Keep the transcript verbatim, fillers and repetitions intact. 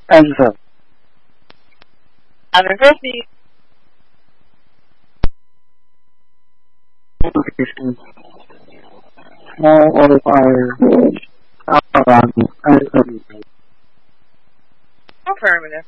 Answer. Affirmative. All of our around and everything. Affirmative.